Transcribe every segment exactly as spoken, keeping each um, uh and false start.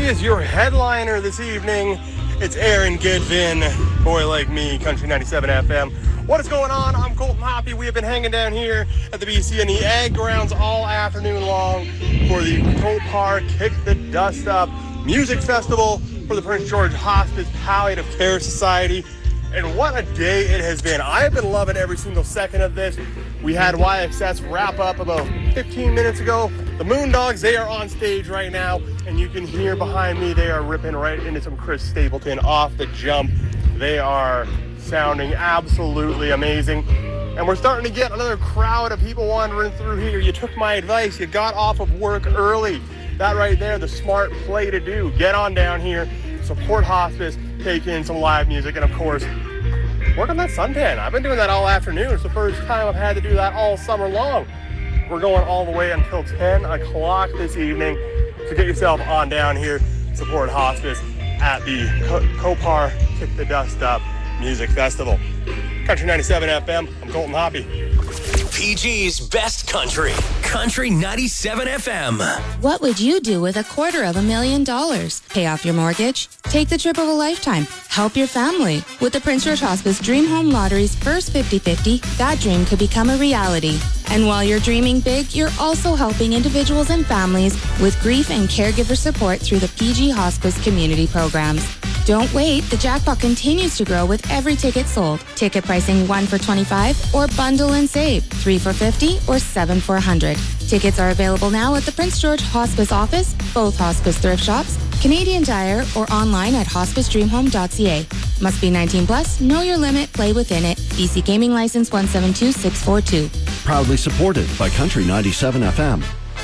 is your headliner this evening. It's Aaron Goodvin, boy like me, Country ninety-seven F M. What is going on? I'm Colton Hoppy. We have been hanging down here at the B C and E Ag Grounds all afternoon long for the Copar Kick the Dust Up Music Festival for the Prince George Hospice Palliative Care Society. And what a day it has been. I have been loving every single second of this. We had Y X S wrap up about fifteen minutes ago. The Moondogs, they are on stage right now, and you can hear behind me, they are ripping right into some Chris Stapleton off the jump. They are sounding absolutely amazing. And we're starting to get another crowd of people wandering through here. You took my advice. You got off of work early. That right there, the smart play to do. Get on down here, support hospice, take in some live music, and of course, work on that suntan. I've been doing that all afternoon. It's the first time I've had to do that all summer long. We're going all the way until ten o'clock this evening. So get yourself on down here, support hospice at the Copar Kick the Dust Up Music Festival. Country ninety-seven F M, I'm Colton Hoppy. P G's Best Country, Country ninety-seven F M. What would you do with a quarter of a million dollars? Pay off your mortgage? Take the trip of a lifetime? Help your family? With the Prince George Hospice Dream Home Lottery's first fifty fifty, that dream could become a reality. And while you're dreaming big, you're also helping individuals and families with grief and caregiver support through the P G Hospice community programs. Don't wait, the jackpot continues to grow with every ticket sold. Ticket pricing one for twenty-five or bundle and save, three for fifty or seven for one hundred. Tickets are available now at the Prince George Hospice office, both hospice thrift shops, Canadian Tire, or online at hospice dream home dot c a. Must be nineteen plus, know your limit, play within it. B C Gaming License one seven two six four two. Proudly supported by Country ninety-seven F M.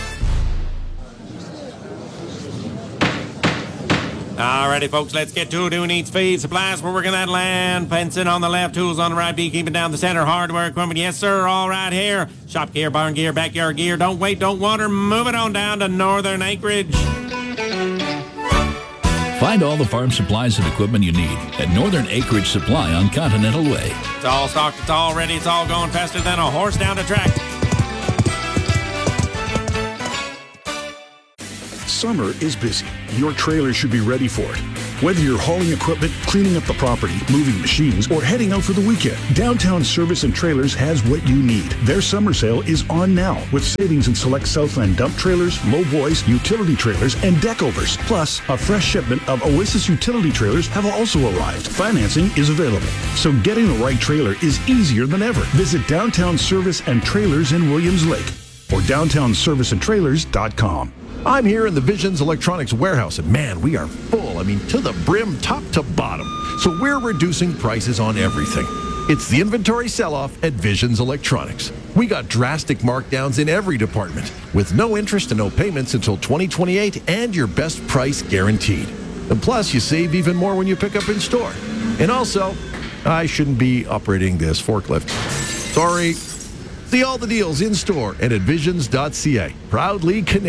Alrighty, folks, let's get to it. Who needs feed supplies? We're working that land. Fencing on the left, tools on the right, beekeeping down the center, hardware equipment. Yes, sir, all right here. Shop gear, barn gear, backyard gear. Don't wait, don't water. Move it on down to Northern Acreage. Find all the farm supplies and equipment you need at Northern Acreage Supply on Continental Way. It's all stocked, it's all ready, it's all going faster than a horse down the track. Summer is busy. Your trailer should be ready for it. Whether you're hauling equipment, cleaning up the property, moving machines, or heading out for the weekend, Downtown Service and Trailers has what you need. Their summer sale is on now with savings in select Southland dump trailers, low boys, utility trailers, and deckovers. Plus, a fresh shipment of Oasis utility trailers have also arrived. Financing is available, so getting the right trailer is easier than ever. Visit Downtown Service and Trailers in Williams Lake or downtown service and trailers dot com. I'm here in the Visions Electronics warehouse, and man, we are full. I mean, to the brim, top to bottom. So we're reducing prices on everything. It's the inventory sell-off at Visions Electronics. We got drastic markdowns in every department, with no interest and no payments until twenty twenty-eight, and your best price guaranteed. And plus, you save even more when you pick up in store. And also, I shouldn't be operating this forklift. Sorry. See all the deals in store and at visions dot c a. Proudly connected.